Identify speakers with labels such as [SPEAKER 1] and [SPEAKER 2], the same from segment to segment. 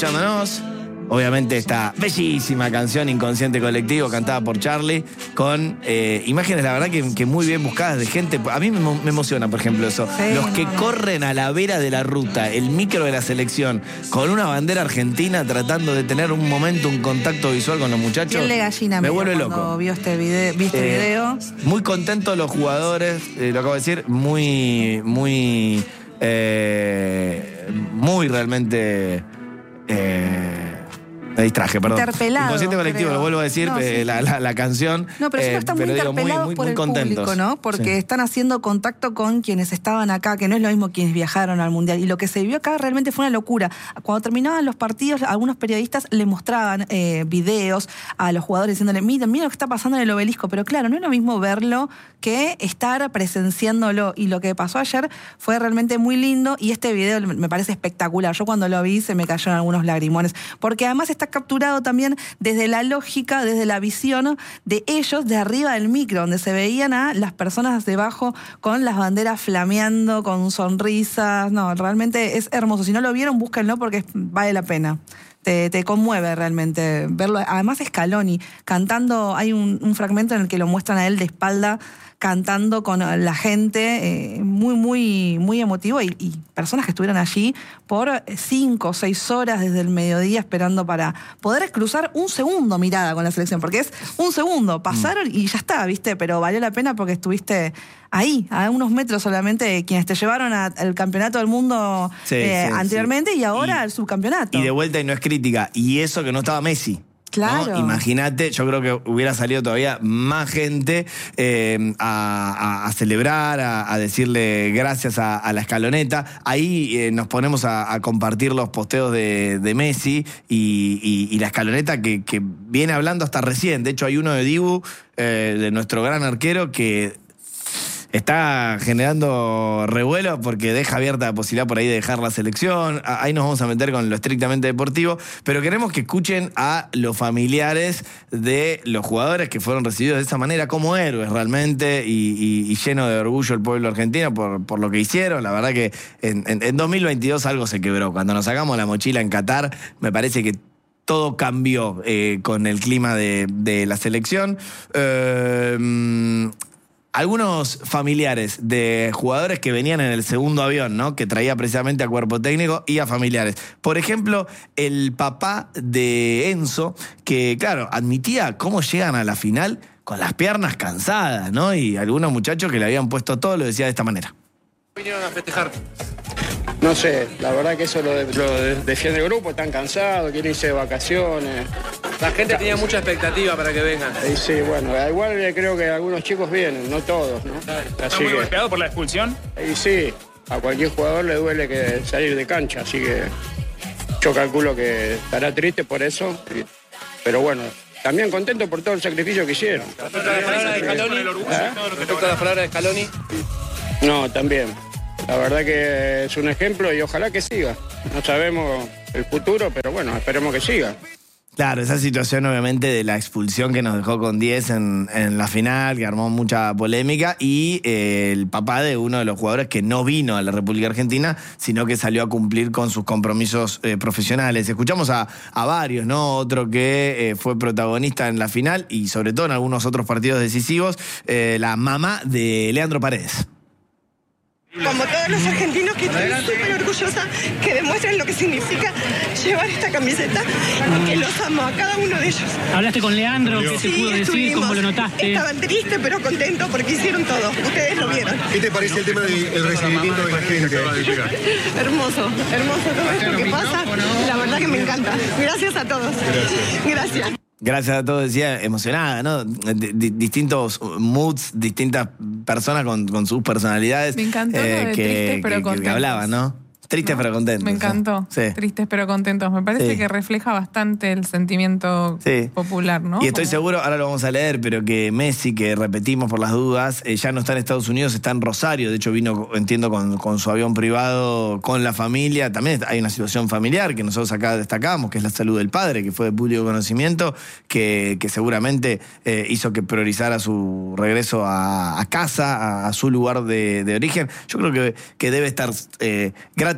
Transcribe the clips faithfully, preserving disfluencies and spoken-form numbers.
[SPEAKER 1] escuchándonos. Obviamente esta bellísima canción Inconsciente Colectivo, cantada por Charlie, con eh, imágenes, la verdad, que, que muy bien buscadas de gente. A mí me, me emociona, por ejemplo, eso.
[SPEAKER 2] Sí,
[SPEAKER 1] Los que
[SPEAKER 2] no, no.
[SPEAKER 1] corren a la vera de la ruta, el micro de la selección, con una bandera argentina, tratando de tener un momento, un contacto visual con los muchachos.
[SPEAKER 2] Piel de gallina
[SPEAKER 1] me
[SPEAKER 2] me
[SPEAKER 1] vuelve
[SPEAKER 2] cuando
[SPEAKER 1] loco.
[SPEAKER 2] vio este video, vi este
[SPEAKER 1] Eh,
[SPEAKER 2] video.
[SPEAKER 1] Muy contentos los jugadores, eh, lo acabo de decir, muy, muy, eh, muy realmente... Eh, me distraje, perdón.
[SPEAKER 2] Interpelado,
[SPEAKER 1] Inconsciente Colectivo,
[SPEAKER 2] creo.
[SPEAKER 1] lo vuelvo a decir,
[SPEAKER 2] No,
[SPEAKER 1] eh,
[SPEAKER 2] sí.
[SPEAKER 1] la, la, la canción.
[SPEAKER 2] No, pero ellos
[SPEAKER 1] eh,
[SPEAKER 2] están muy
[SPEAKER 1] digo,
[SPEAKER 2] interpelados
[SPEAKER 1] muy,
[SPEAKER 2] por
[SPEAKER 1] muy
[SPEAKER 2] el
[SPEAKER 1] contentos.
[SPEAKER 2] público, ¿no? Porque
[SPEAKER 1] Sí.
[SPEAKER 2] están haciendo contacto con quienes estaban acá, que no es lo mismo quienes viajaron al Mundial. Y lo que se vio acá realmente fue una locura. Cuando terminaban los partidos, algunos periodistas le mostraban eh, videos a los jugadores diciéndole, miren, miren lo que está pasando en el obelisco. Pero claro, no es lo mismo verlo que estar presenciándolo. Y lo que pasó ayer fue realmente muy lindo y este video me parece espectacular. Yo cuando lo vi se me cayeron algunos lagrimones. Porque además está capturado también desde la lógica, desde la visión de ellos de arriba del micro, donde se veían a las personas debajo con las banderas flameando, con sonrisas. No, realmente es hermoso. Si no lo vieron, búsquenlo porque es, vale la pena. Te, te conmueve realmente verlo. Además, Scaloni cantando, hay un, un fragmento en el que lo muestran a él de espalda cantando con la gente, eh, muy, muy, muy emotivo, y, y personas que estuvieron allí por cinco o seis horas desde el mediodía esperando para poder cruzar un segundo mirada con la selección, porque es un segundo, pasaron y ya está, ¿viste? Pero valió la pena porque estuviste ahí, a unos metros solamente de quienes te llevaron a- al campeonato del mundo
[SPEAKER 1] Sí,
[SPEAKER 2] eh,
[SPEAKER 1] sí,
[SPEAKER 2] anteriormente
[SPEAKER 1] sí.
[SPEAKER 2] y ahora
[SPEAKER 1] Y-
[SPEAKER 2] al subcampeonato.
[SPEAKER 1] Y de vuelta, y no es crítica, y eso que no estaba Messi.
[SPEAKER 2] Claro.
[SPEAKER 1] ¿No? Imagínate, yo creo que hubiera salido todavía más gente eh, a, a- a celebrar, a, a decirle gracias a, a la escaloneta. Ahí eh, nos ponemos a, a compartir los posteos de, de Messi y, y- y la escaloneta que, que viene hablando hasta recién. De hecho, hay uno de Dibu, eh, de nuestro gran arquero, que está generando revuelo porque deja abierta la posibilidad por ahí de dejar la selección. Ahí nos vamos a meter con lo estrictamente deportivo, pero queremos que escuchen a los familiares de los jugadores que fueron recibidos de esa manera como héroes realmente, y, y, y lleno de orgullo el pueblo argentino por, por lo que hicieron. La verdad que en, en, en dos mil veintidós algo se quebró. Cuando nos sacamos la mochila en Qatar, me parece que todo cambió eh, con el clima de, de la selección. Eh, Algunos familiares de jugadores que venían en el segundo avión, ¿no? Que traía precisamente a cuerpo técnico y a familiares. Por ejemplo, el papá de Enzo, que, claro, admitía cómo llegan a la final con las piernas cansadas, ¿no? Y algunos muchachos que le habían puesto todo lo decía de esta manera.
[SPEAKER 3] Vinieron a festejar.
[SPEAKER 4] No sé, la verdad que eso lo, de- lo de- defiende el grupo, están cansados, quieren irse de vacaciones.
[SPEAKER 3] La gente tenía mucha expectativa para que vengan.
[SPEAKER 4] Y sí, bueno, igual eh, creo que algunos chicos vienen, no todos, ¿no?
[SPEAKER 5] ¿Está
[SPEAKER 4] Así
[SPEAKER 5] muy
[SPEAKER 4] que,
[SPEAKER 5] golpeado por la expulsión?
[SPEAKER 4] y sí, a cualquier jugador le duele que salir de cancha, así que yo calculo que estará triste por eso, y- pero bueno, también contento por todo el sacrificio que hicieron.
[SPEAKER 3] Respecto a las palabras de Scaloni, respecto a las palabras de Scaloni,
[SPEAKER 4] No, también. La verdad que es un ejemplo y ojalá que siga. No sabemos el futuro, pero bueno, esperemos que siga.
[SPEAKER 1] Claro, esa situación obviamente de la expulsión que nos dejó con diez en, en la final, que armó mucha polémica, y eh, el papá de uno de los jugadores que no vino a la República Argentina, sino que salió a cumplir con sus compromisos eh, profesionales. Escuchamos a, a varios, ¿no? Otro que eh, fue protagonista en la final y sobre todo en algunos otros partidos decisivos, eh, la mamá de Leandro Paredes.
[SPEAKER 6] Como todos los argentinos, que estoy súper orgullosa que demuestren lo que significa llevar esta camiseta y que los amo a cada uno de ellos.
[SPEAKER 7] ¿Hablaste con Leandro? ¿Qué te
[SPEAKER 6] Sí,
[SPEAKER 7] pudo decir?
[SPEAKER 6] estuvimos.
[SPEAKER 7] ¿Cómo lo notaste?
[SPEAKER 6] Estaban tristes pero contentos porque hicieron todo. Ustedes lo vieron.
[SPEAKER 8] ¿Qué te parece el tema del recibimiento de la gente?
[SPEAKER 6] Hermoso, hermoso todo esto que pasa. La verdad que me encanta. Gracias a todos. Gracias.
[SPEAKER 1] Gracias a todos, decía, emocionada, ¿no? D- d- distintos moods, distintas personas con, con sus personalidades.
[SPEAKER 9] Me encantó lo de tristes pero
[SPEAKER 1] que, que
[SPEAKER 9] contentos.
[SPEAKER 1] hablaban, ¿no? Tristes
[SPEAKER 9] No,
[SPEAKER 1] pero contentos.
[SPEAKER 9] Me encantó.
[SPEAKER 1] Sí.
[SPEAKER 9] Tristes pero contentos. Me parece
[SPEAKER 1] Sí.
[SPEAKER 9] que refleja bastante el sentimiento
[SPEAKER 1] Sí.
[SPEAKER 9] popular, ¿no?
[SPEAKER 1] Y estoy
[SPEAKER 9] Como-
[SPEAKER 1] seguro, ahora lo vamos a leer, pero que Messi, que repetimos por las dudas, eh, ya no está en Estados Unidos, está en Rosario. De hecho, vino, entiendo, con, con su avión privado, con la familia. También hay una situación familiar que nosotros acá destacamos, que es la salud del padre, que fue de público conocimiento, que, que seguramente eh, hizo que priorizara su regreso a, a casa, a, a su lugar de, de origen. Yo creo que, que debe estar eh, gratamente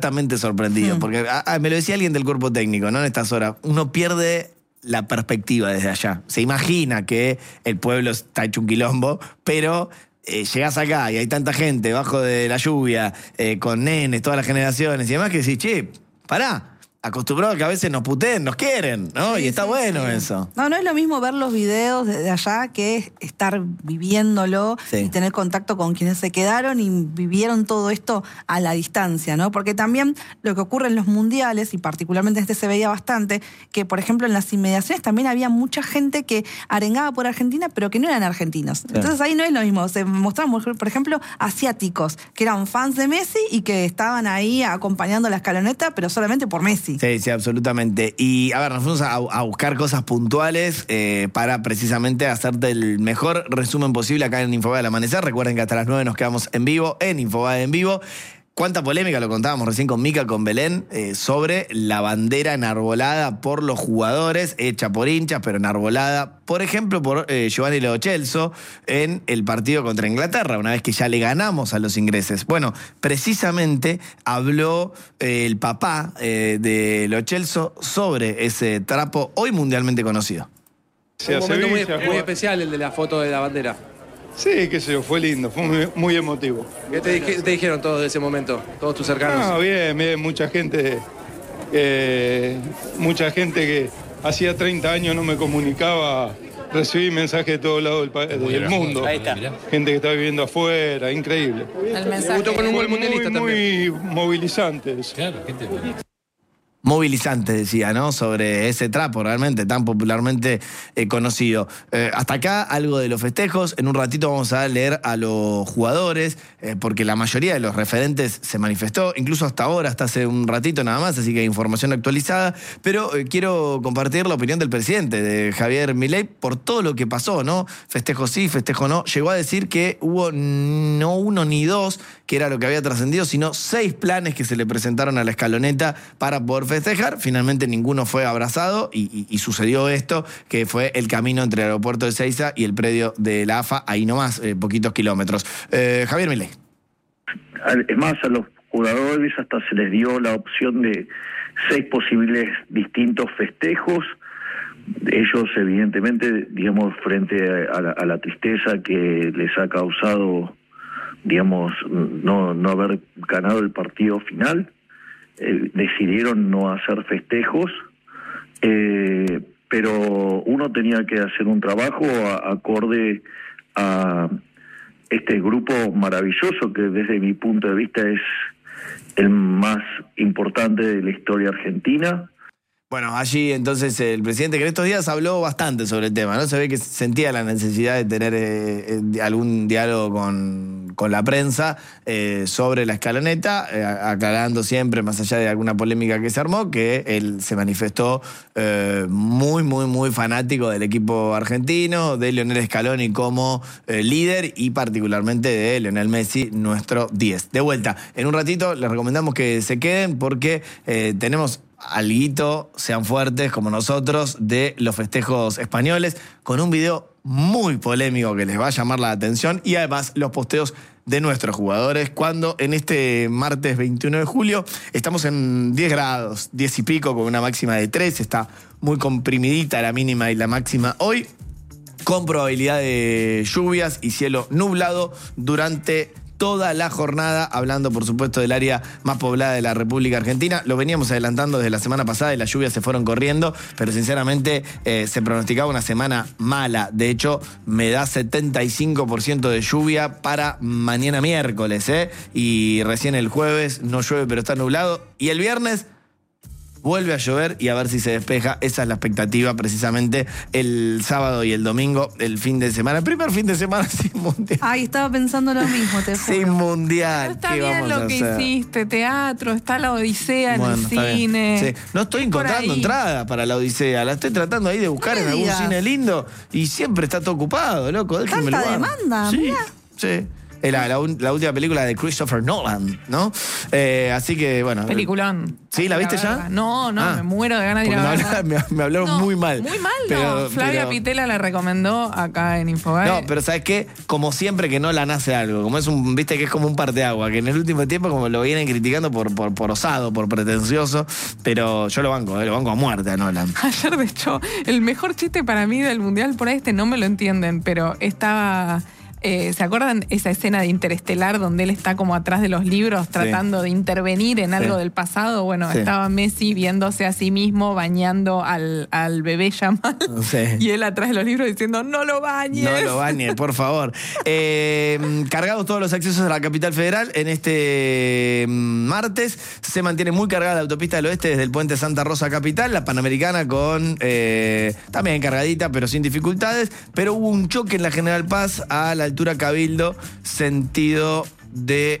[SPEAKER 1] gratamente sorprendido,
[SPEAKER 2] Mm.
[SPEAKER 1] porque ah, me lo decía alguien del cuerpo técnico, ¿no? En estas horas, uno pierde la perspectiva desde allá. Se imagina que el pueblo está hecho un quilombo, pero eh, llegás acá y hay tanta gente bajo de la lluvia, eh, con nenes, todas las generaciones y demás, que decís, che, pará. Acostumbrado a que a veces nos puteen, nos quieren, ¿no?
[SPEAKER 2] Sí,
[SPEAKER 1] y está
[SPEAKER 2] sí,
[SPEAKER 1] bueno
[SPEAKER 2] sí.
[SPEAKER 1] eso.
[SPEAKER 2] No, no es lo mismo ver los videos de allá que estar viviéndolo
[SPEAKER 1] Sí.
[SPEAKER 2] y tener contacto con quienes se quedaron y vivieron todo esto a la distancia, ¿no? Porque también lo que ocurre en los mundiales, y particularmente este se veía bastante, que por ejemplo en las inmediaciones también había mucha gente que arengaba por Argentina, pero que no eran argentinos. Entonces ahí no es lo mismo. Se mostraban, por ejemplo, asiáticos, que eran fans de Messi y que estaban ahí acompañando la escaloneta, pero solamente por Messi.
[SPEAKER 1] Sí, sí, absolutamente. Y a ver, nos fuimos a, a buscar cosas puntuales eh, para precisamente hacerte el mejor resumen posible acá en Infobae al amanecer. Recuerden que hasta las nueve nos quedamos en vivo, en Infobae en vivo. Cuánta polémica, lo contábamos recién con Mica, con Belén, eh, sobre la bandera enarbolada por los jugadores, hecha por hinchas, pero enarbolada, por ejemplo, por eh, Giovanni Lo Celso en el partido contra Inglaterra, una vez que ya le ganamos a los ingleses. Bueno, precisamente habló eh, el papá eh, de Lo Celso sobre ese trapo hoy mundialmente conocido.
[SPEAKER 3] Un momento muy, muy especial el de la foto de la bandera.
[SPEAKER 5] Sí, qué sé yo, fue lindo, fue muy, muy emotivo.
[SPEAKER 3] ¿Qué te, dij- te dijeron todos de ese momento? Todos tus cercanos.
[SPEAKER 5] Ah, bien, bien, mucha gente, eh, mucha gente que hacía treinta años no me comunicaba, recibí mensajes de todos lados del, pa- del mundo.
[SPEAKER 3] Ahí está.
[SPEAKER 5] Gente que está viviendo afuera, increíble.
[SPEAKER 9] El mensaje.
[SPEAKER 3] Debutó con un gol
[SPEAKER 5] Muy,
[SPEAKER 3] mundialista también.
[SPEAKER 5] muy movilizante eso.
[SPEAKER 1] Movilizante, decía, ¿no? Sobre ese trapo realmente tan popularmente eh, conocido. Eh, hasta acá algo de los festejos. En un ratito vamos a leer a los jugadores, eh, porque la mayoría de los referentes se manifestó, incluso hasta ahora, hasta hace un ratito nada más, así que hay información actualizada. Pero eh, quiero compartir la opinión del presidente, de Javier Milei, por todo lo que pasó, ¿no? Festejo sí, festejo no. Llegó a decir que hubo no uno ni dos, que era lo que había trascendido, sino seis planes que se le presentaron a la escaloneta para poder festejar. Finalmente ninguno fue abrazado y, y, y sucedió esto, que fue el camino entre el aeropuerto de Ezeiza y el predio de la A F A, ahí nomás, eh, poquitos kilómetros. Eh, Javier Milei.
[SPEAKER 7] Es más, a los jugadores hasta se les dio la opción de seis posibles distintos festejos. Ellos, evidentemente, digamos, frente a la, a la tristeza que les ha causado, digamos, no, no haber ganado el partido final, eh, decidieron no hacer festejos, eh, pero uno tenía que hacer un trabajo a, acorde a este grupo maravilloso que desde mi punto de vista es el más importante de la historia argentina.
[SPEAKER 1] Bueno, allí entonces el presidente que en estos días habló bastante sobre el tema, ¿no? Se ve que sentía la necesidad de tener eh, eh, algún diálogo con, con la prensa eh, sobre la escaloneta, eh, aclarando siempre, más allá de alguna polémica que se armó, que él se manifestó eh, muy, muy, muy fanático del equipo argentino, de Lionel Scaloni como eh, líder y particularmente de Lionel Messi, nuestro diez. De vuelta, en un ratito les recomendamos que se queden porque eh, tenemos alguito, sean fuertes como nosotros, de los festejos españoles, con un video muy polémico que les va a llamar la atención y además los posteos de nuestros jugadores, cuando en este martes veintiuno de julio estamos en diez grados, diez y pico, con una máxima de tres, está muy comprimidita la mínima y la máxima hoy, con probabilidad de lluvias y cielo nublado durante toda la jornada, hablando por supuesto del área más poblada de la República Argentina. Lo veníamos adelantando desde la semana pasada y las lluvias se fueron corriendo, pero sinceramente eh, se pronosticaba una semana mala. De hecho, me da setenta y cinco por ciento de lluvia para mañana miércoles, ¿eh? Y recién el jueves no llueve, pero está nublado. Y el viernes vuelve a llover y a ver si se despeja. Esa es la expectativa precisamente el sábado y el domingo, el fin de semana. El primer fin de semana sin mundial.
[SPEAKER 2] Ay, estaba pensando lo mismo, te juro.
[SPEAKER 1] Sin mundial.
[SPEAKER 9] Pero está
[SPEAKER 1] ¿Qué
[SPEAKER 9] bien
[SPEAKER 1] vamos
[SPEAKER 9] lo
[SPEAKER 1] a
[SPEAKER 9] que
[SPEAKER 1] hacer?
[SPEAKER 9] hiciste, teatro, está la Odisea
[SPEAKER 1] Bueno,
[SPEAKER 9] en el
[SPEAKER 1] está bien.
[SPEAKER 9] cine.
[SPEAKER 1] Sí. No estoy
[SPEAKER 9] Es por
[SPEAKER 1] encontrando
[SPEAKER 9] ahí.
[SPEAKER 1] entrada para la Odisea. La estoy tratando ahí de buscar
[SPEAKER 2] No
[SPEAKER 1] en
[SPEAKER 2] me
[SPEAKER 1] algún
[SPEAKER 2] digas.
[SPEAKER 1] cine lindo y siempre está todo ocupado, loco. Déjenme
[SPEAKER 2] Tanta
[SPEAKER 1] lugar.
[SPEAKER 2] demanda,
[SPEAKER 1] Sí,
[SPEAKER 2] mirá.
[SPEAKER 1] sí. Es la, la, la última película de Christopher Nolan, ¿no? Eh, así que, bueno.
[SPEAKER 9] Peliculón.
[SPEAKER 1] ¿Sí? ¿La viste ya?
[SPEAKER 9] No, no,
[SPEAKER 1] Ah,
[SPEAKER 9] me muero de ganas de ir a verla.
[SPEAKER 1] Me, me hablaron
[SPEAKER 9] no,
[SPEAKER 1] muy mal.
[SPEAKER 9] Muy mal,
[SPEAKER 1] pero,
[SPEAKER 9] no. Flavia
[SPEAKER 1] pero,
[SPEAKER 9] Pitela la recomendó acá en Infobae.
[SPEAKER 1] No, pero ¿sabes qué? Como siempre que Nolan hace algo, como es un, viste que es como un parteagua, que en el último tiempo como lo vienen criticando por, por, por osado, por pretencioso, pero yo lo banco, eh, lo banco a muerte a Nolan.
[SPEAKER 9] Ayer, de hecho, el mejor chiste para mí del Mundial, por ahí este no me lo entienden, pero estaba... Eh, ¿Se acuerdan esa escena de Interestelar donde él está como atrás de los libros tratando sí. de intervenir en algo sí. del pasado? Bueno, sí. estaba Messi viéndose a sí mismo bañando al, al bebé Yamal sí. y él atrás de los libros diciendo no lo bañes.
[SPEAKER 1] No lo bañes, por favor. Eh, cargados todos los accesos a la capital federal en este martes. Se mantiene muy cargada la autopista del oeste desde el puente Santa Rosa Capital, la Panamericana con eh, también cargadita pero sin dificultades, pero hubo un choque en la General Paz a la altura Cabildo, sentido de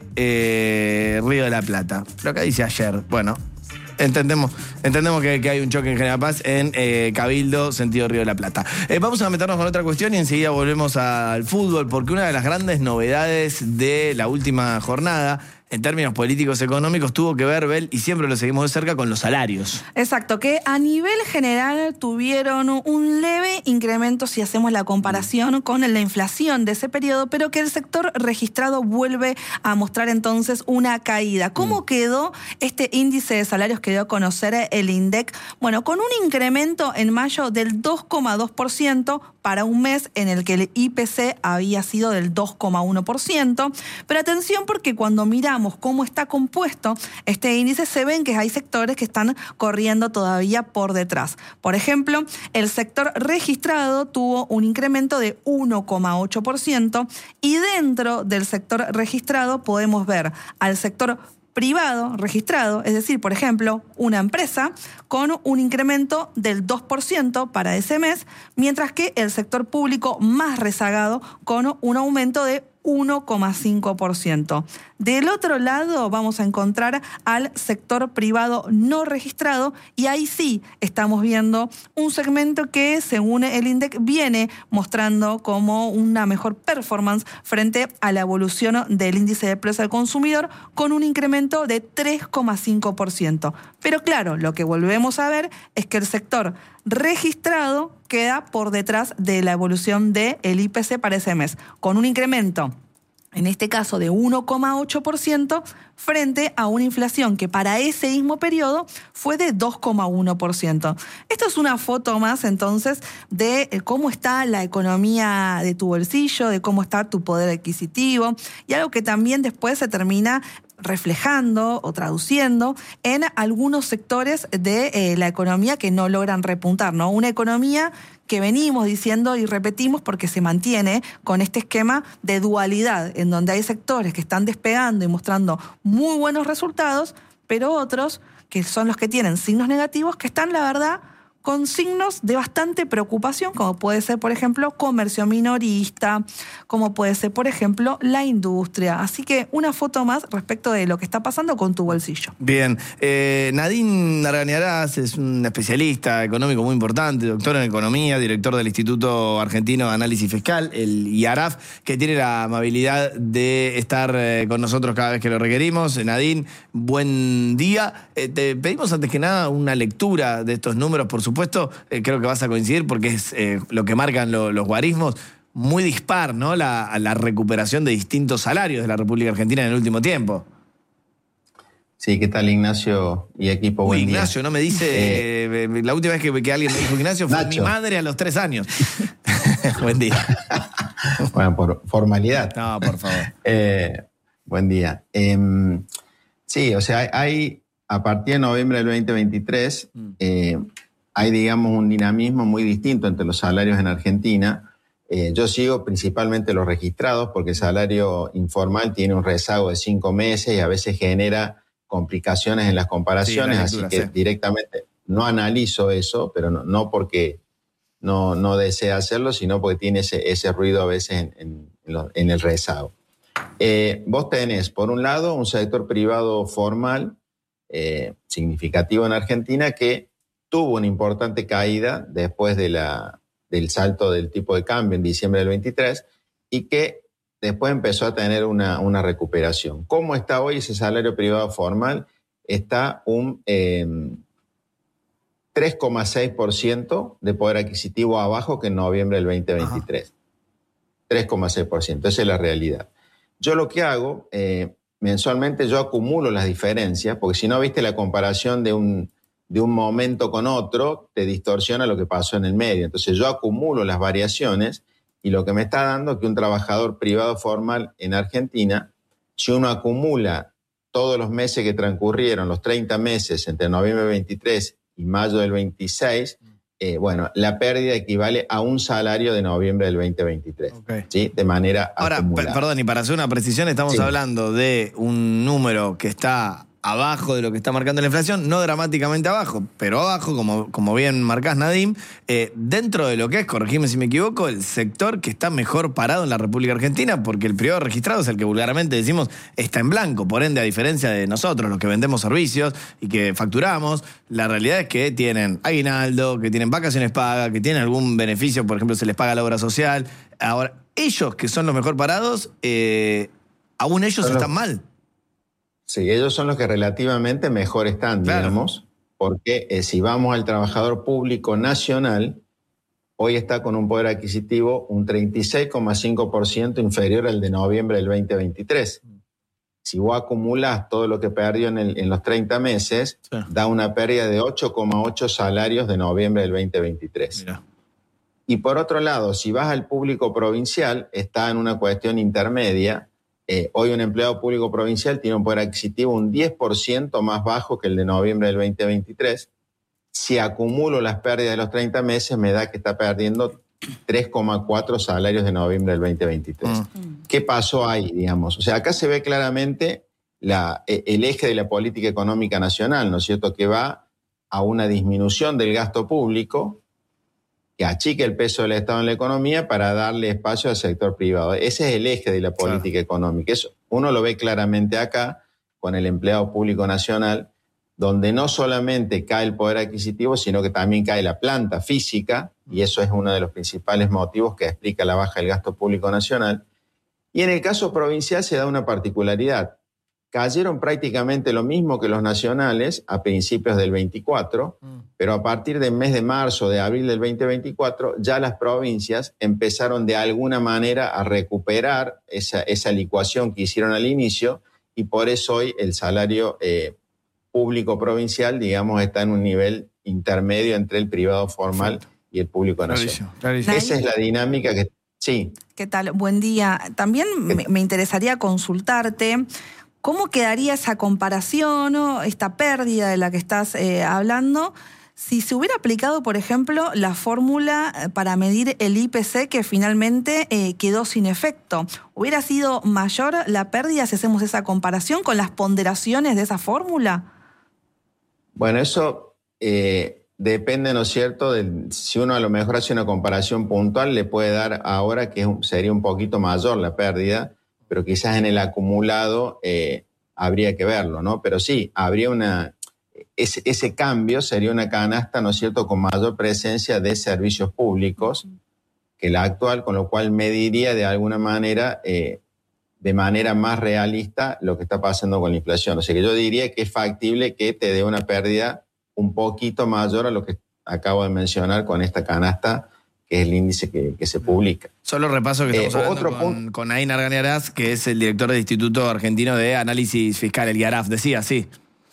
[SPEAKER 1] eh, Río de la Plata. Pero acá dice ayer. Bueno, entendemos, entendemos que, que hay un choque en General Paz en eh, Cabildo, sentido Río de la Plata. Eh, vamos a meternos con otra cuestión y enseguida volvemos al fútbol, porque una de las grandes novedades de la última jornada, en términos políticos económicos, tuvo que ver, Bel, y siempre lo seguimos de cerca, con los salarios.
[SPEAKER 2] Exacto, que a nivel general tuvieron un leve incremento si hacemos la comparación con la inflación de ese periodo, pero que el sector registrado vuelve a mostrar entonces una caída. ¿Cómo mm. quedó este índice de salarios que dio a conocer el INDEC? Bueno, con un incremento en mayo del dos coma dos por ciento para un mes en el que el I P C había sido del dos coma uno por ciento. Pero atención, porque cuando miramos cómo está compuesto este índice, se ven que hay sectores que están corriendo todavía por detrás. Por ejemplo, el sector registrado tuvo un incremento de uno coma ocho por ciento y dentro del sector registrado podemos ver al sector privado registrado, es decir, por ejemplo, una empresa con un incremento del dos por ciento para ese mes, mientras que el sector público más rezagado con un aumento de uno coma cinco por ciento. Del otro lado vamos a encontrar al sector privado no registrado y ahí sí estamos viendo un segmento que, según el INDEC, viene mostrando como una mejor performance frente a la evolución del índice de precios al consumidor con un incremento de tres coma cinco por ciento. Pero claro, lo que volvemos a ver es que el sector registrado queda por detrás de la evolución del I P C para ese mes, con un incremento, en este caso, de uno coma ocho por ciento frente a una inflación que para ese mismo periodo fue de dos coma uno por ciento. Esto es una foto más, entonces, de cómo está la economía de tu bolsillo, de cómo está tu poder adquisitivo, y algo que también después se termina reflejando o traduciendo en algunos sectores de eh, la economía que no logran repuntar, ¿no? Una economía que venimos diciendo y repetimos porque se mantiene con este esquema de dualidad, en donde hay sectores que están despegando y mostrando muy buenos resultados, pero otros, que son los que tienen signos negativos, que están, la verdad, con signos de bastante preocupación, como puede ser, por ejemplo, comercio minorista, como puede ser, por ejemplo, la industria. Así que una foto más respecto de lo que está pasando con tu bolsillo.
[SPEAKER 1] Bien. Eh, Nadine Argañarás es un especialista económico muy importante, doctor en economía, director del Instituto Argentino de Análisis Fiscal, el I A R A F, que tiene la amabilidad de estar eh, con nosotros cada vez que lo requerimos. Nadine, buen día. Eh, te pedimos antes que nada una lectura de estos números, por supuesto. Supuesto, eh, creo que vas a coincidir porque es eh, lo que marcan lo, los guarismos, muy dispar, ¿no? La, la recuperación de distintos salarios de la República Argentina en el último tiempo.
[SPEAKER 10] Sí, ¿qué tal, Ignacio y equipo?
[SPEAKER 1] Uy,
[SPEAKER 10] buen
[SPEAKER 1] Ignacio,
[SPEAKER 10] día.
[SPEAKER 1] no me dice, eh, eh, la última vez que, que alguien me dijo Ignacio fue Nacho. Mi madre a los tres años. Buen día.
[SPEAKER 10] Bueno, por formalidad.
[SPEAKER 1] No, por favor.
[SPEAKER 10] eh, buen día. Eh, sí, o sea, hay, hay a partir de noviembre del veinte veintitrés, mm. eh, hay, digamos, un dinamismo muy distinto entre los salarios en Argentina. Eh, yo sigo principalmente los registrados porque el salario informal tiene un rezago de cinco meses y a veces genera complicaciones en las comparaciones, sí, lectura, así que sí. Directamente no analizo eso, pero no, no porque no, no desea hacerlo, sino porque tiene ese, ese ruido a veces en, en, en, lo, en el rezago. Eh, vos tenés, por un lado, un sector privado formal eh, significativo en Argentina que tuvo una importante caída después de la, del salto del tipo de cambio en diciembre del veintitrés y que después empezó a tener una, una recuperación. ¿Cómo está hoy ese salario privado formal? Está un eh, tres coma seis por ciento de poder adquisitivo abajo que en noviembre del veinte veintitrés. Ajá. tres coma seis por ciento, esa es la realidad. Yo lo que hago, eh, mensualmente yo acumulo las diferencias, porque si no viste la comparación de un, de un momento con otro, te distorsiona lo que pasó en el medio. Entonces yo acumulo las variaciones y lo que me está dando es que un trabajador privado formal en Argentina, si uno acumula todos los meses que transcurrieron, los treinta meses entre noviembre del veintitrés y mayo del veintiséis, eh, bueno, la pérdida equivale a un salario de noviembre del veinte veintitrés, okay. ¿Sí? De manera
[SPEAKER 1] Ahora,
[SPEAKER 10] acumulada.
[SPEAKER 1] Perdón, y para hacer una precisión, estamos sí. hablando de un número que está abajo de lo que está marcando la inflación, no dramáticamente abajo, pero abajo, como, como bien marcás, Nadim, eh, dentro de lo que es, corregime si me equivoco, el sector que está mejor parado en la República Argentina, porque el privado registrado es el que vulgarmente decimos está en blanco, por ende, a diferencia de nosotros, los que vendemos servicios y que facturamos, la realidad es que tienen aguinaldo, que tienen vacaciones pagas, que tienen algún beneficio, por ejemplo, se les paga la obra social. Ahora, ellos que son los mejor parados, eh, aún ellos
[SPEAKER 10] Pero
[SPEAKER 1] están mal.
[SPEAKER 10] Sí, ellos son los que relativamente mejor están, claro. digamos, porque eh, si vamos al trabajador público nacional, hoy está con un poder adquisitivo un treinta y seis coma cinco por ciento inferior al de noviembre del veinte veintitrés. Si vos acumulás todo lo que perdió en, el, en los treinta meses, sí. da una pérdida de ocho coma ocho salarios de noviembre del veinte veintitrés. Mira. Y por otro lado, si vas al público provincial, está en una cuestión intermedia. Eh, hoy un empleado público provincial tiene un poder adquisitivo un diez por ciento más bajo que el de noviembre del veinte veintitrés. Si acumulo las pérdidas de los treinta meses, me da que está perdiendo tres coma cuatro salarios de noviembre del veinte veintitrés. Mm. ¿Qué pasó ahí, digamos? O sea, acá se ve claramente la, el eje de la política económica nacional, ¿no es cierto?, que va a una disminución del gasto público, que achique el peso del Estado en la economía para darle espacio al sector privado. Ese es el eje de la política claro. económica. Eso uno lo ve claramente acá con el empleado público nacional, donde no solamente cae el poder adquisitivo, sino que también cae la planta física, y eso es uno de los principales motivos que explica la baja del gasto público nacional. Y en el caso provincial se da una particularidad. Cayeron prácticamente lo mismo que los nacionales a principios del veinticuatro, mm. pero a partir del mes de marzo, de abril del veinte veinticuatro, ya las provincias empezaron de alguna manera a recuperar esa, esa licuación que hicieron al inicio, y por eso hoy el salario eh, público provincial, digamos, está en un nivel intermedio entre el privado formal Perfecto. Y el público nacional. Clarísimo, clarísimo. Esa es la dinámica que... Sí.
[SPEAKER 2] ¿Qué tal? Buen día. También me, me interesaría consultarte... ¿Cómo quedaría esa comparación, ¿no? Esta pérdida de la que estás eh, hablando, si se hubiera aplicado, por ejemplo, la fórmula para medir el I P C que finalmente eh, quedó sin efecto? ¿Hubiera sido mayor la pérdida si hacemos esa comparación con las ponderaciones de esa fórmula?
[SPEAKER 10] Bueno, eso eh, depende, ¿no es cierto? De, si uno a lo mejor hace una comparación puntual, le puede dar ahora que sería un poquito mayor la pérdida, pero quizás en el acumulado eh, habría que verlo, ¿no? Pero sí, habría una... Ese, ese cambio sería una canasta, ¿no es cierto?, con mayor presencia de servicios públicos que la actual, con lo cual mediría de alguna manera, eh, de manera más realista, lo que está pasando con la inflación. O sea que yo diría que es factible que te dé una pérdida un poquito mayor a lo que acabo de mencionar con esta canasta, que es el índice que, que se publica.
[SPEAKER 1] Solo repaso que estamos
[SPEAKER 10] eh,
[SPEAKER 1] hablando
[SPEAKER 10] otro
[SPEAKER 1] con,
[SPEAKER 10] punto.
[SPEAKER 1] con Ainar Ganiaraz, que es el director del Instituto Argentino de Análisis Fiscal, el IARAF. Decía, sí.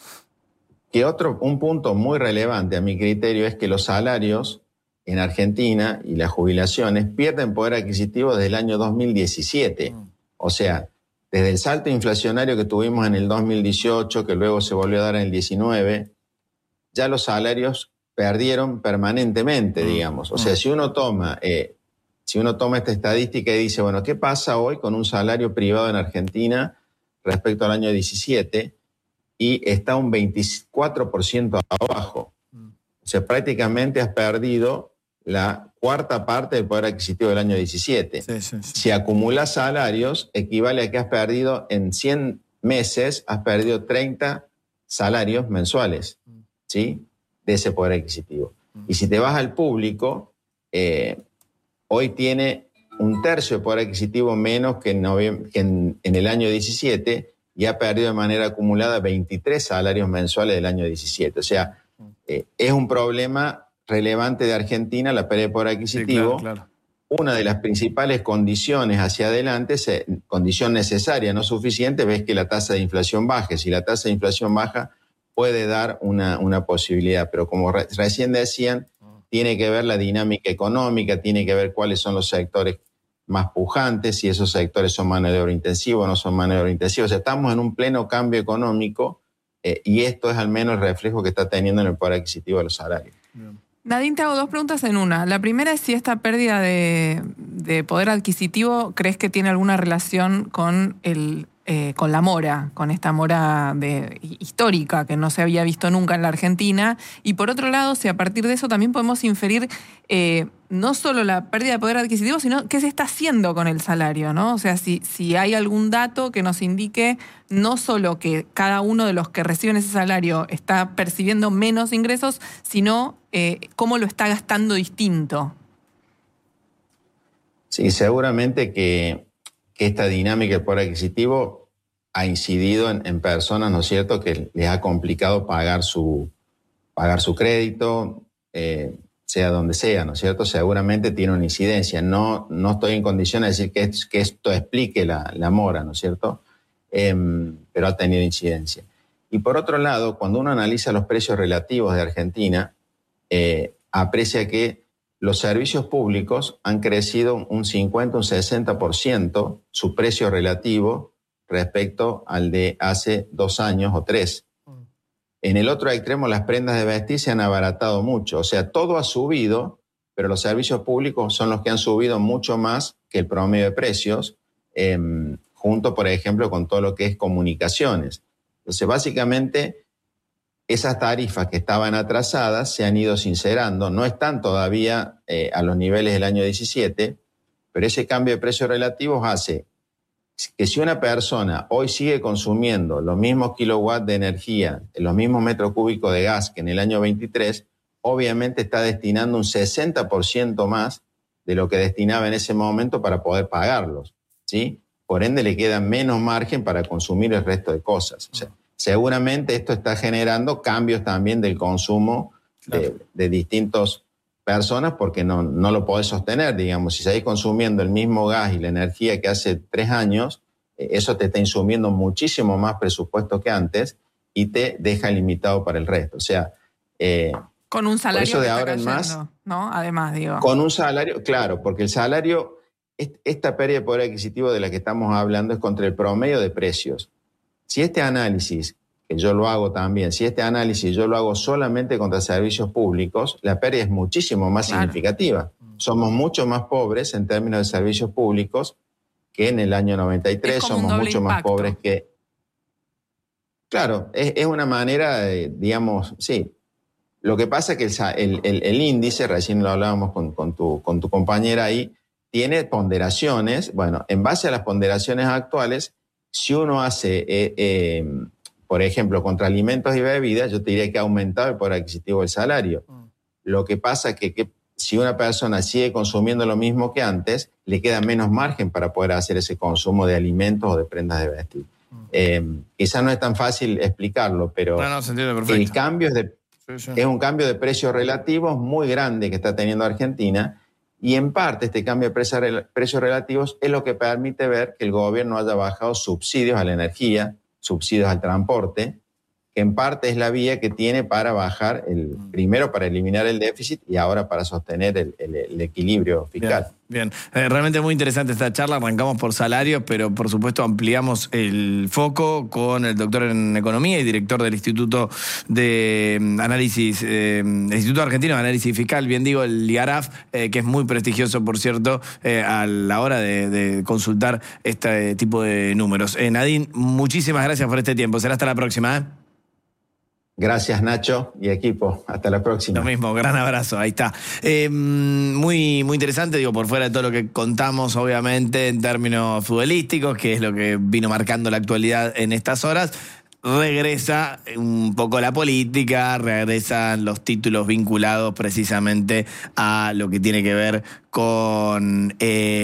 [SPEAKER 10] Que otro, un punto muy relevante a mi criterio es que los salarios en Argentina y las jubilaciones pierden poder adquisitivo desde el año dos mil diecisiete. Mm. O sea, desde el salto inflacionario que tuvimos en el dos mil dieciocho, que luego se volvió a dar en el diecinueve, ya los salarios perdieron permanentemente, digamos. O sea, si uno toma, eh, si uno toma esta estadística y dice, bueno, ¿qué pasa hoy con un salario privado en Argentina respecto al año diecisiete? Y está un veinticuatro por ciento abajo. O sea, prácticamente has perdido la cuarta parte del poder adquisitivo del año diecisiete. Sí, sí, sí. Si acumulas salarios, equivale a que has perdido en cien meses, has perdido treinta salarios mensuales, ¿sí?, de ese poder adquisitivo. Y si te vas al público, eh, hoy tiene un tercio de poder adquisitivo menos que en, noviem- que en, en el año diecisiete y ha perdido de manera acumulada veintitrés salarios mensuales del año diecisiete. O sea, eh, es un problema relevante de Argentina la pérdida de poder adquisitivo.
[SPEAKER 1] Sí, claro, claro.
[SPEAKER 10] Una de las principales condiciones hacia adelante, se, condición necesaria, no suficiente, es que la tasa de inflación baje. Si la tasa de inflación baja, puede dar una, una posibilidad. Pero como re, recién decían, tiene que ver la dinámica económica, tiene que ver cuáles son los sectores más pujantes, si esos sectores son mano de obra intensiva o no son mano de obra intensiva. O sea, estamos en un pleno cambio económico eh, y esto es al menos el reflejo que está teniendo en el poder adquisitivo de los salarios.
[SPEAKER 1] Bien.
[SPEAKER 9] Nadine, te hago dos preguntas en una. La primera es si esta pérdida de, de poder adquisitivo crees que tiene alguna relación con el eh, con la mora, con esta mora de, histórica que no se había visto nunca en la Argentina. Y por otro lado, si a partir de eso también podemos inferir eh, no solo la pérdida de poder adquisitivo, sino qué se está haciendo con el salario, ¿no? O sea, si, si hay algún dato que nos indique no solo que cada uno de los que reciben ese salario está percibiendo menos ingresos, sino eh, cómo lo está gastando distinto.
[SPEAKER 10] Sí, seguramente que, que esta dinámica del poder adquisitivo ha incidido en, en personas, ¿no es cierto?, que les ha complicado pagar su, pagar su crédito, eh, sea donde sea, ¿no es cierto? Seguramente tiene una incidencia. No, no estoy en condiciones de decir que, es, que esto explique la, la mora, ¿no es cierto? Eh, pero ha tenido incidencia. Y por otro lado, cuando uno analiza los precios relativos de Argentina, eh, aprecia que los servicios públicos han crecido un cincuenta, un sesenta por ciento su precio relativo respecto al de hace dos años o tres. En el otro extremo, las prendas de vestir se han abaratado mucho. O sea, todo ha subido, pero los servicios públicos son los que han subido mucho más que el promedio de precios, eh, junto, por ejemplo, con todo lo que es comunicaciones. Entonces, básicamente, esas tarifas que estaban atrasadas se han ido sincerando. No están todavía eh, a los niveles del año diecisiete, pero ese cambio de precios relativos hace que si una persona hoy sigue consumiendo los mismos kilowatts de energía, los mismos metros cúbicos de gas que en el año veintitrés, obviamente está destinando un sesenta por ciento más de lo que destinaba en ese momento para poder pagarlos, ¿sí? Por ende, le queda menos margen para consumir el resto de cosas. O sea, seguramente esto está generando cambios también del consumo de, claro. de distintas personas porque no, no lo podés sostener, digamos. Si seguís consumiendo el mismo gas y la energía que hace tres años, eh, eso te está insumiendo muchísimo más presupuesto que antes y te deja limitado para el resto. O sea, eh,
[SPEAKER 9] con un salario
[SPEAKER 10] eso de
[SPEAKER 9] que está
[SPEAKER 10] ahora en
[SPEAKER 9] cayendo,
[SPEAKER 10] más,
[SPEAKER 9] ¿no? Además, digo.
[SPEAKER 10] Con un salario, claro, porque el salario, esta pérdida de poder adquisitivo de la que estamos hablando es contra el promedio de precios. Si este análisis, que yo lo hago también, si este análisis yo lo hago solamente contra servicios públicos, la pérdida es muchísimo más claro. significativa. Somos mucho más pobres en términos de servicios públicos que en el año noventa y tres, somos mucho impacto. más pobres que... Claro, es, es una manera, de, digamos, sí. Lo que pasa es que el, el, el índice, recién lo hablábamos con, con, tu, con tu compañera ahí, tiene ponderaciones. Bueno, en base a las ponderaciones actuales, si uno hace, eh, eh, por ejemplo, contra alimentos y bebidas, yo te diría que ha aumentado el poder adquisitivo del salario. Mm. Lo que pasa es que, que si una persona sigue consumiendo lo mismo que antes, le queda menos margen para poder hacer ese consumo de alimentos o de prendas de vestir. Mm. Eh, quizás no es tan fácil explicarlo, pero
[SPEAKER 1] no, no, se entiende perfecto.
[SPEAKER 10] El cambio es, de, sí, sí. es un cambio de precios relativos muy grande que está teniendo Argentina. Y en parte este cambio de precios relativos es lo que permite ver que el gobierno haya bajado subsidios a la energía, subsidios al transporte, que en parte es la vía que tiene para bajar, el primero para eliminar el déficit y ahora para sostener el, el, el equilibrio fiscal.
[SPEAKER 1] Bien, bien. Eh, realmente muy interesante esta charla. Arrancamos por salarios, pero por supuesto ampliamos el foco con el doctor en Economía y director del Instituto de Análisis, eh, el Instituto Argentino de Análisis Fiscal, bien digo, el I A R A F, eh, que es muy prestigioso, por cierto, eh, a la hora de, de consultar este tipo de números. Eh, Nadine, muchísimas gracias por este tiempo. Será hasta la próxima, ¿eh?
[SPEAKER 10] Gracias, Nacho y equipo. Hasta la próxima.
[SPEAKER 1] Lo mismo, gran abrazo. Ahí está. Eh, muy, muy interesante, digo, por fuera de todo lo que contamos, obviamente, en términos futbolísticos, que es lo que vino marcando la actualidad en estas horas. regresa un poco la política, regresan los títulos vinculados precisamente a lo que tiene que ver con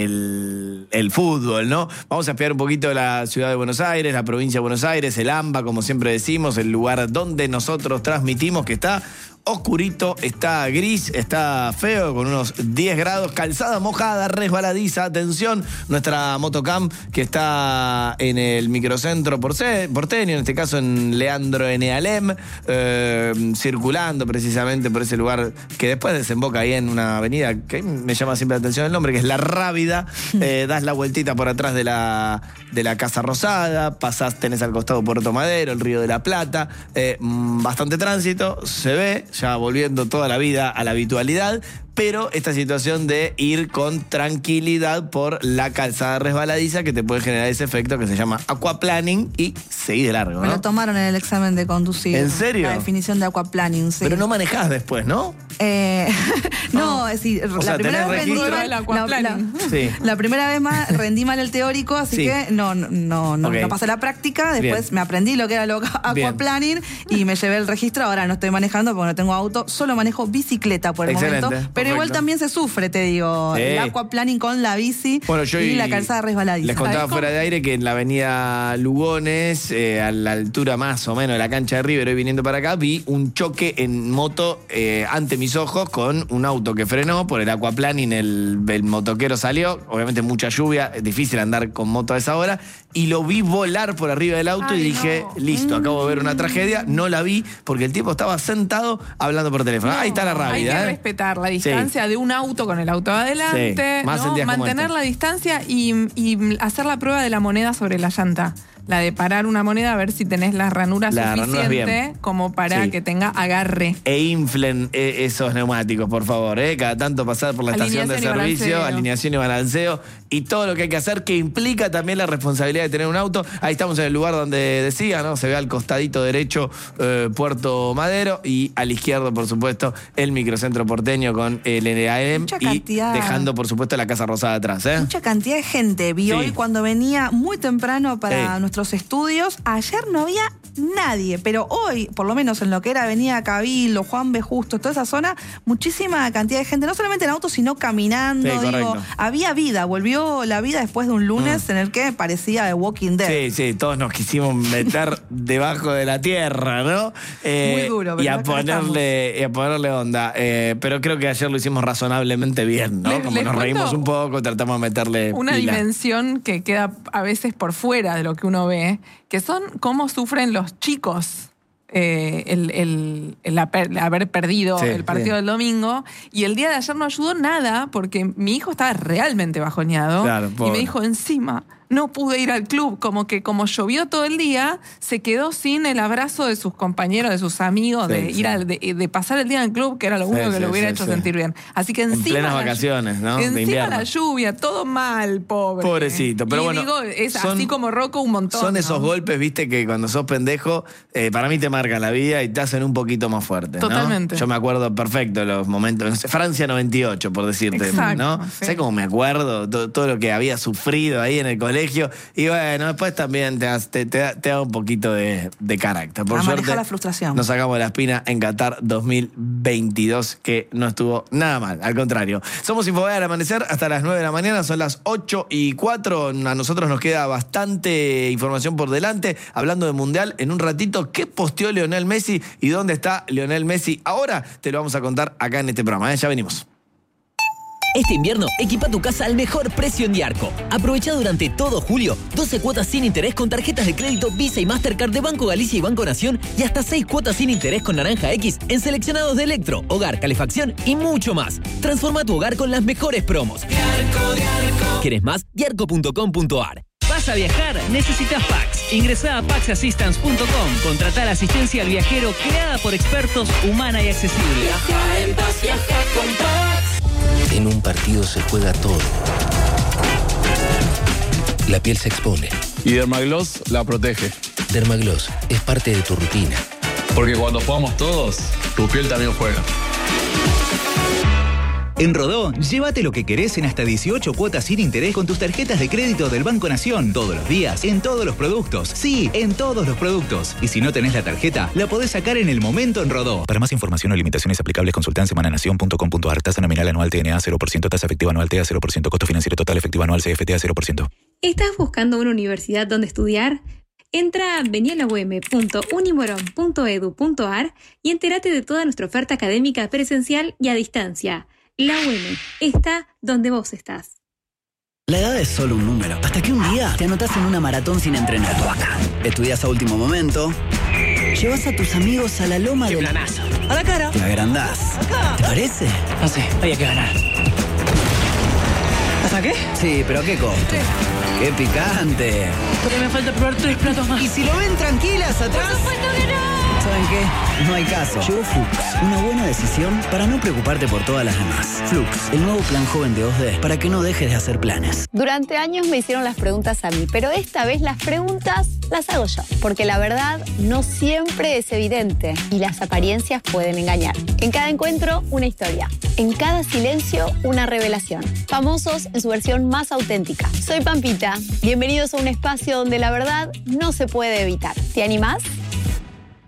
[SPEAKER 1] el, el fútbol, ¿no? Vamos a espiar un poquito la ciudad de Buenos Aires, la provincia de Buenos Aires, el AMBA, como siempre decimos, el lugar donde nosotros transmitimos, que está oscurito, está gris, está feo, con unos diez grados, calzada mojada, resbaladiza. Atención, nuestra motocam que está en el microcentro porteño, en este caso en Leandro N. Alem, eh, circulando precisamente por ese lugar que después desemboca ahí en una avenida que me llama siempre la atención el nombre, que es La Rábida. Eh, das la vueltita por atrás de la, de la Casa Rosada, pasás, tenés al costado Puerto Madero, el Río de la Plata, eh, bastante tránsito, se ve, ya volviendo toda la vida a la habitualidad, pero esta situación de ir con tranquilidad por la calzada resbaladiza que te puede generar ese efecto que se llama aquaplaning y seguir de largo, ¿no?
[SPEAKER 2] Me lo tomaron en el examen de conducir.
[SPEAKER 1] ¿En serio?
[SPEAKER 2] La definición de aquaplaning, sí.
[SPEAKER 1] Pero no manejás después, ¿no?
[SPEAKER 2] Eh, no, es decir,
[SPEAKER 1] O
[SPEAKER 2] la
[SPEAKER 1] sea,
[SPEAKER 2] primera
[SPEAKER 1] tenés
[SPEAKER 2] vez rendí
[SPEAKER 1] registro
[SPEAKER 2] mal,
[SPEAKER 9] del
[SPEAKER 2] la,
[SPEAKER 9] aquaplaning.
[SPEAKER 2] la-
[SPEAKER 1] Sí.
[SPEAKER 2] la primera vez más rendí mal el teórico, así
[SPEAKER 1] Sí.
[SPEAKER 2] que no, no, no, no,
[SPEAKER 1] Ok.
[SPEAKER 2] no pasé la práctica. Después
[SPEAKER 1] Bien.
[SPEAKER 2] me aprendí lo que era lo aquaplaning y me llevé el registro. Ahora no estoy manejando porque no tengo auto, solo manejo bicicleta por el
[SPEAKER 1] Excelente,
[SPEAKER 2] momento. Pero
[SPEAKER 1] perfecto.
[SPEAKER 2] igual también se sufre, te digo,
[SPEAKER 1] Sí.
[SPEAKER 2] el aquaplaning con la bici
[SPEAKER 1] Bueno, yo
[SPEAKER 2] y
[SPEAKER 1] y-
[SPEAKER 2] la calzada resbaladiza.
[SPEAKER 1] Les contaba
[SPEAKER 9] ¿Sabés
[SPEAKER 1] fuera
[SPEAKER 9] cómo?
[SPEAKER 1] de aire que en la avenida Lugones, eh, a la altura más o menos de la cancha de River, hoy viniendo para acá, vi un choque en moto eh, ante mis ojos con un auto que frenó por el aquaplaning, el, el motoquero salió, obviamente mucha lluvia, es difícil andar con moto a esa hora, y lo vi volar por arriba del auto
[SPEAKER 9] Ay,
[SPEAKER 1] y dije,
[SPEAKER 9] no.
[SPEAKER 1] listo, acabo de ver una tragedia, no la vi porque el tipo estaba sentado hablando por teléfono. Ahí está la
[SPEAKER 9] Hay que
[SPEAKER 1] rabia, ¿eh?
[SPEAKER 9] respetar la distancia de un auto con el auto adelante,
[SPEAKER 1] Sí, más en
[SPEAKER 9] ¿no?
[SPEAKER 1] días como
[SPEAKER 9] mantener
[SPEAKER 1] este.
[SPEAKER 9] la distancia y, y hacer la prueba de la moneda sobre la llanta. La de parar una moneda a ver si tenés las ranuras
[SPEAKER 1] La ranura
[SPEAKER 9] suficientes
[SPEAKER 1] bien.
[SPEAKER 9] como para
[SPEAKER 1] Sí.
[SPEAKER 9] que tenga agarre.
[SPEAKER 1] E inflen eh, esos neumáticos, por favor, ¿eh? Cada tanto pasar por la estación de
[SPEAKER 9] Alineación y
[SPEAKER 1] servicio,
[SPEAKER 9] balanceo.
[SPEAKER 1] alineación y balanceo, y todo lo que hay que hacer, que implica también la responsabilidad de tener un auto. Ahí estamos en el lugar donde decía, ¿no? Se ve al costadito derecho eh, Puerto Madero y al izquierdo, por supuesto, el microcentro porteño con el N A M
[SPEAKER 2] Mucha
[SPEAKER 1] y
[SPEAKER 2] cantidad.
[SPEAKER 1] dejando, por supuesto, la Casa Rosada atrás, ¿eh?
[SPEAKER 2] Mucha cantidad de gente vi
[SPEAKER 1] Sí.
[SPEAKER 2] hoy cuando venía muy temprano para
[SPEAKER 1] Sí.
[SPEAKER 2] nuestros estudios. Ayer no había nadie, pero hoy, por lo menos en lo que era Avenida Cabildo, Juan B. Justo, toda esa zona, muchísima cantidad de gente, no solamente en autos, sino caminando.
[SPEAKER 1] Sí,
[SPEAKER 2] digo,
[SPEAKER 1] correcto.
[SPEAKER 2] había vida, volvió la vida después de un lunes en el que parecía The Walking Dead.
[SPEAKER 1] Sí, sí, todos nos quisimos meter debajo de la tierra, ¿no? Eh,
[SPEAKER 2] Muy duro, pero
[SPEAKER 1] y a
[SPEAKER 2] acá
[SPEAKER 1] ponerle, y a ponerle onda. Eh, pero creo que ayer lo hicimos razonablemente bien, ¿no?
[SPEAKER 9] Les-
[SPEAKER 1] Como
[SPEAKER 9] les
[SPEAKER 1] nos reímos
[SPEAKER 9] cuento
[SPEAKER 1] un poco, tratamos de meterle
[SPEAKER 9] Una
[SPEAKER 1] pila.
[SPEAKER 9] dimensión que queda a veces por fuera de lo que uno ve, que son cómo sufren los chicos eh, el, el- el haber haber perdido
[SPEAKER 1] Sí,
[SPEAKER 9] el partido
[SPEAKER 1] sí.
[SPEAKER 9] del domingo. Y el día de ayer no ayudó nada porque mi hijo estaba realmente bajoneado.
[SPEAKER 1] Claro,
[SPEAKER 9] y
[SPEAKER 1] pobre.
[SPEAKER 9] me dijo, encima, no pude ir al club. Como que como llovió todo el día, se quedó sin el abrazo de sus compañeros, de sus amigos,
[SPEAKER 1] Sí,
[SPEAKER 9] de
[SPEAKER 1] sí.
[SPEAKER 9] ir al, de, de pasar el día en el club, que era lo
[SPEAKER 1] Sí,
[SPEAKER 9] único que
[SPEAKER 1] sí,
[SPEAKER 9] lo hubiera
[SPEAKER 1] sí,
[SPEAKER 9] hecho
[SPEAKER 1] sí.
[SPEAKER 9] sentir bien. Así que
[SPEAKER 1] En
[SPEAKER 9] encima...
[SPEAKER 1] plenas
[SPEAKER 9] la-
[SPEAKER 1] vacaciones, ¿no? De
[SPEAKER 9] Encima
[SPEAKER 1] invierno.
[SPEAKER 9] la lluvia, todo mal, pobre.
[SPEAKER 1] Pobrecito, pero
[SPEAKER 9] Y
[SPEAKER 1] bueno,
[SPEAKER 9] digo, es
[SPEAKER 1] son-
[SPEAKER 9] así como Rocco un montón.
[SPEAKER 1] Son
[SPEAKER 9] ¿no?
[SPEAKER 1] esos golpes, viste, que cuando sos pendejo, eh, para mí te marcan la vida y te hacen un poquito más fuerte, ¿no?
[SPEAKER 9] Totalmente.
[SPEAKER 1] Yo me acuerdo perfecto los momentos, no sé, Francia noventa y ocho, por decirte,
[SPEAKER 9] Exacto,
[SPEAKER 1] ¿no?
[SPEAKER 9] sí.
[SPEAKER 1] Sé cómo me acuerdo, todo, todo lo que había sufrido ahí en el colegio. Y bueno, después también te, das- te, te da, te da un poquito de, de carácter. Por
[SPEAKER 2] A
[SPEAKER 1] suerte,
[SPEAKER 2] manejar la frustración.
[SPEAKER 1] nos sacamos la espina en Qatar dos mil veintidós, que no estuvo nada mal, al contrario. Somos Infobae al amanecer hasta las nueve de la mañana, son las ocho y cuatro. A nosotros nos queda bastante información por delante. Hablando de Mundial, en un ratito, ¿qué posteó Lionel Messi y dónde está Lionel Messi ahora? Te lo vamos a contar acá en este programa, ¿eh? Ya venimos.
[SPEAKER 11] Este invierno, equipa tu casa al mejor precio en Diarco. Aprovecha durante todo julio doce cuotas sin interés con tarjetas de crédito Visa y Mastercard de Banco Galicia y Banco Nación y hasta seis cuotas sin interés con Naranja X en seleccionados de electro, hogar, calefacción y mucho más. Transforma tu hogar con las mejores promos. Diarco, Diarco. ¿Quieres más? diarco punto com punto ar.
[SPEAKER 12] ¿Vas a viajar? Necesitas Pax. Ingresá a pax assistance punto com. Contratá la asistencia al viajero creada por expertos, humana y accesible.
[SPEAKER 13] Viaja en paz, viaja con Pax.
[SPEAKER 14] En un partido se juega todo. La piel se expone.
[SPEAKER 15] Y Dermagloss la protege.
[SPEAKER 14] Dermagloss es parte de tu rutina.
[SPEAKER 15] Porque cuando jugamos todos, tu piel también juega.
[SPEAKER 16] En Rodó, llévate lo que querés en hasta dieciocho cuotas sin interés con tus tarjetas de crédito del Banco Nación. Todos los días, en todos los productos. Sí, en todos los productos. Y si no tenés la tarjeta, la podés sacar en el momento en Rodó. Para más información o limitaciones aplicables, consulta en semananación punto com punto a r. Tasa nominal anual T N A cero por ciento. Tasa efectiva anual T A cero por ciento. Costo financiero total efectivo anual C F T A cero por ciento.
[SPEAKER 17] ¿Estás buscando una universidad donde estudiar? Entra a vení a la u eme punto unimoron punto edu punto ar y entérate de toda nuestra oferta académica presencial y a distancia. La U M está donde vos estás.
[SPEAKER 18] La edad es solo un número. Hasta que un día te anotás en una maratón sin entrenar. Estudias a último momento. Llevas a tus amigos a la loma
[SPEAKER 19] ¡Qué
[SPEAKER 18] del...
[SPEAKER 19] planazo! ¡A la cara!
[SPEAKER 18] Te agrandás.
[SPEAKER 19] Acá.
[SPEAKER 18] ¿Te parece?
[SPEAKER 19] No sé, había que ganar. ¿Hasta qué?
[SPEAKER 18] Sí, pero ¿a qué costo? ¡Qué picante!
[SPEAKER 19] Porque me falta probar tres platos más.
[SPEAKER 18] Y si lo ven tranquilas atrás...
[SPEAKER 19] ¡Por supuesto que no!
[SPEAKER 18] ¿Saben qué? No hay caso. Llegó Flux, una buena decisión para no preocuparte por todas las demás. Flux, el nuevo plan joven de dos D para que no dejes de hacer planes.
[SPEAKER 20] Durante años me hicieron las preguntas a mí, pero esta vez las preguntas las hago yo. Porque la verdad no siempre es evidente y las apariencias pueden engañar. En cada encuentro, una historia. En cada silencio, una revelación. Famosos en su versión más auténtica. Soy Pampita. Bienvenidos a un espacio donde la verdad no se puede evitar. ¿Te animás?